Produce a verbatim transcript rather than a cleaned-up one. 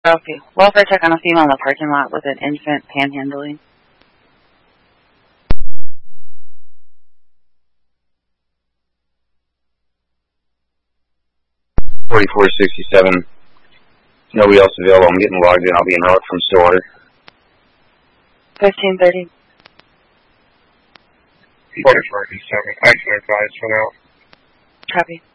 Okay. Welfare check on a female in the parking lot with an infant panhandling. forty-four sixty-seven. Nobody else available. I'm getting logged in. I'll be en route from Stillwater. fifteen thirty. forty-four eighty-seven. I can advise for now. Copy.